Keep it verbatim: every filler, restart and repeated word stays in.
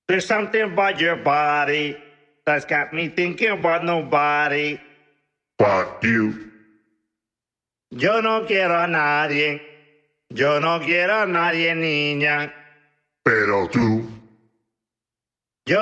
There's something about your body that's got me thinking about nobody. Fuck you. Yo no quiero a nadie. Yo no quiero a nadie, niña. Pero tú